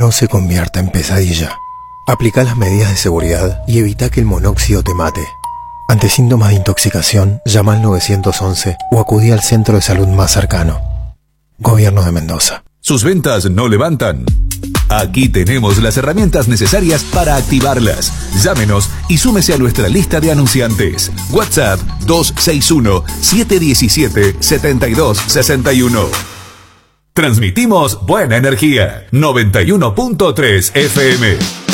no se convierta en pesadilla. Aplica las medidas de seguridad y evita que el monóxido te mate. Ante síntomas de intoxicación, llama al 911 o acudí al centro de salud más cercano. Gobierno de Mendoza. ¿Sus ventas no levantan? Aquí tenemos las herramientas necesarias para activarlas. Llámenos y súmese a nuestra lista de anunciantes. WhatsApp 261-717-7261. Transmitimos buena energía. 91.3 FM.